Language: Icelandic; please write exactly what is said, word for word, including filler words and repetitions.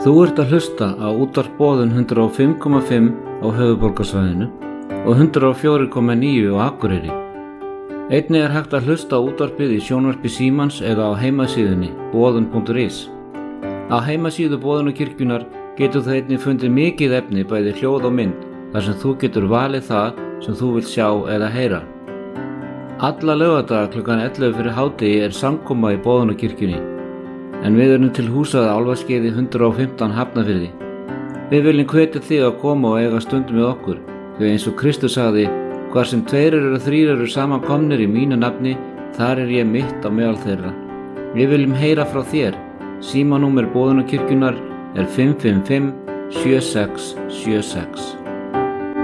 Þú ert að hlusta á útvarp Boðun hundrað og fimm komma fimm á höfuðborgarsvæðinu og hundrað og fjögur komma níu á Akureyri. Einnig er hægt að hlusta á útvarpið í sjónvarpi Símans eða á heimasíðunni boðun punktur is. Á heimasíðu Boðunarkirkjunnar getur þú einnig fundið mikið efni bæði hljóð og mynd þar sem þú getur valið það sem þú vilt sjá eða heyra. Alla laugardaga klukkan ellefu fyrir hádegi er samkoma í Boðunarkirkjunni, en við erum til húsað Álfaskeiði hundrað og fimmtán Hafnarfirði. Við viljum hvetja þig að koma og eiga stundum með okkur, því eins og Kristur sagði, hvar sem tveir eru þrír eru saman komnir í mínu nafni, þar er ég mitt á meðal þeirra. Við viljum heyra frá þér. Símanúmer Boðunarkirkjunnar er fimm fimm fimm sjö sex sjö sex.